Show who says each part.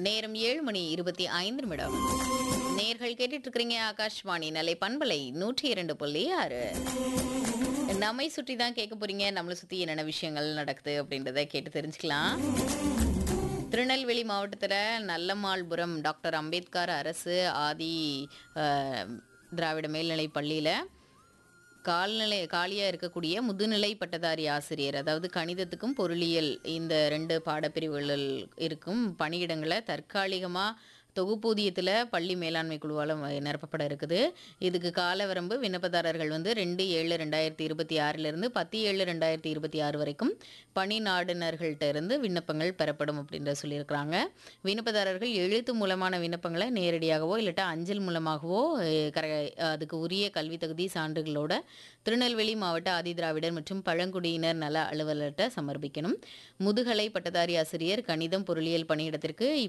Speaker 1: நேரம் 7:25 நேர்கள் கேட்டுட்டு இருக்கிறீங்க ஆகாஷ்வாணி நலை பண்பலை 102.6. நம்மை சுற்றி தான் கேட்க போறீங்க. நம்மளை சுற்றி என்னென்ன விஷயங்கள் நடக்குது அப்படின்றத கேட்டு தெரிஞ்சுக்கலாம். திருநெல்வேலி மாவட்டத்தில் நல்லம்மாள்புரம் டாக்டர் அம்பேத்கர் அரசு ஆதி திராவிட மேல்நிலை பள்ளியில் காலியாக இருக்கக்கூடிய முதுநிலை பட்டதாரி ஆசிரியர், அதாவது கணிதத்துக்கும் பொருளியல் இந்த 2 பாடப்பிரிவுகளில் இருக்கும் பணியிடங்களை தற்காலிகமாக தொகுப்பூதியத்தில் பள்ளி மேலாண்மை குழுவால் நிரப்பப்பட இருக்குது. இதுக்கு காலவரம்பு விண்ணப்பதாரர்கள் 2/7/2026 10/7/2026 வரைக்கும் பணி நாடுனர்கள்ட்ட இருந்து விண்ணப்பங்கள் பெறப்படும் அப்படின்ற சொல்லியிருக்கிறாங்க. விண்ணப்பதாரர்கள் எழுத்து மூலமான விண்ணப்பங்களை நேரடியாகவோ இல்லாட்டா அஞ்சல் மூலமாகவோ அதுக்கு உரிய கல்வி தகுதி சான்றுகளோட திருநெல்வேலி மாவட்ட ஆதிதிராவிடர் மற்றும் பழங்குடியினர் நல அலுவலர்கிட்ட சமர்ப்பிக்கணும். முதுகலை பட்டதாரி ஆசிரியர் கணிதம் பொருளியல் பணியிடத்திற்கு